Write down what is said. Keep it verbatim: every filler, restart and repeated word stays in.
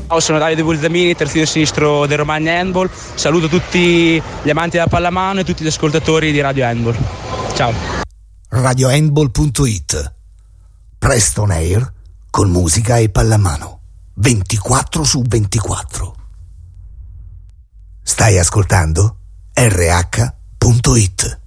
Ciao, sono Davide Bulzamini, terzino sinistro del Romagna Handball. Saluto tutti gli amanti della pallamano e tutti gli ascoltatori di Radio Handball. Ciao. radio handball punto it. Presto on air con musica e pallamano ventiquattro su ventiquattro. Stai ascoltando R H punto it.